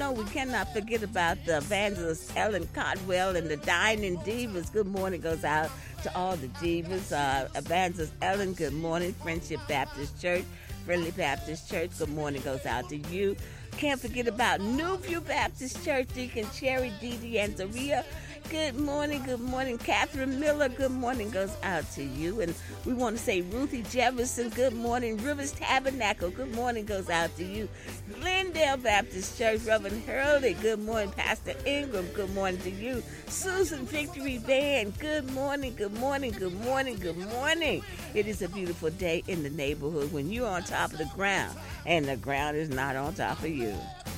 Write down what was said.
we cannot forget about the evangelist Ellen Cotwell and the Dining Divas. Good morning goes out to all the divas. Evangelist Ellen, good morning. Friendship Baptist Church, Friendly Baptist Church, good morning goes out to you. Can't forget about Newview Baptist Church, Deacon Cherry, Dee and Zaria. Good morning, good morning. Catherine Miller, good morning goes out to you. And we want to say Ruthie Jefferson, good morning. Rivers Tabernacle, good morning goes out to you. Glendale Baptist Church, Reverend Hurley, good morning. Pastor Ingram, good morning to you. Susan Victory Band, good morning, good morning, good morning, good morning. It is a beautiful day in the neighborhood when you're on top of the ground and the ground is not on top of you.